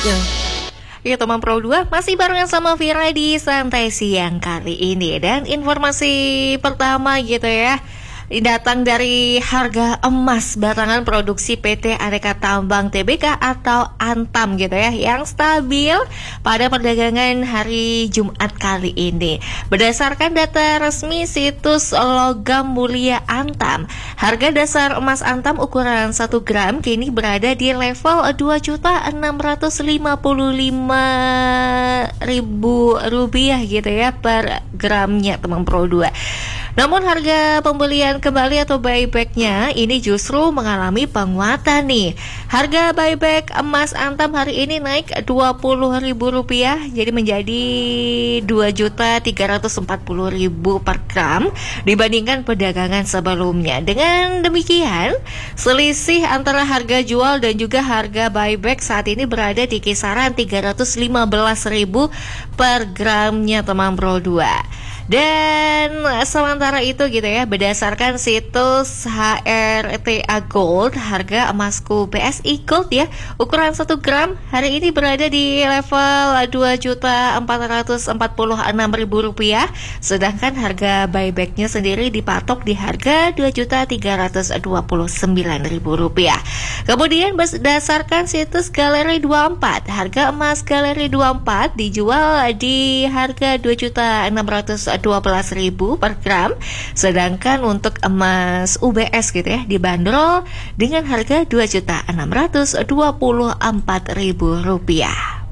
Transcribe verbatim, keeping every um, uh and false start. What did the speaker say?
selanjutnya. Ya teman Pro dua masih barengan sama Vira di Santai Siang kali ini. Dan informasi pertama gitu ya, datang dari harga emas batangan produksi P T Aneka Tambang Tbk atau Antam gitu ya, yang stabil pada perdagangan hari Jumat kali ini. Berdasarkan data resmi situs Logam Mulia Antam, harga dasar emas Antam ukuran satu gram kini berada di level dua juta enam ratus lima puluh lima ribu rupiah gitu ya per gramnya teman Pro dua. Namun harga pembelian kembali atau buybacknya ini justru mengalami penguatan nih. Harga buyback emas Antam hari ini naik dua puluh ribu rupiah, jadi menjadi dua juta tiga ratus empat puluh ribu per gram dibandingkan perdagangan sebelumnya. Dengan demikian, selisih antara harga jual dan juga harga buyback saat ini berada di kisaran tiga ratus lima belas ribu per gramnya teman Pro dua. Dan sementara itu gitu ya, berdasarkan situs H R T A Gold, harga emasku B S I Gold ya ukuran satu gram hari ini berada di level dua juta empat ratus empat puluh enam ribu rupiah, sedangkan harga buybacknya sendiri dipatok di harga dua juta tiga ratus dua puluh sembilan ribu rupiah. Kemudian berdasarkan situs Galeri dua puluh empat, harga emas Galeri dua puluh empat dijual di harga dua juta enam ratus dua belas ribu per gram, sedangkan untuk emas U B S gitu ya dibanderol dengan harga dua juta enam ratus dua puluh empat ribu rupiah.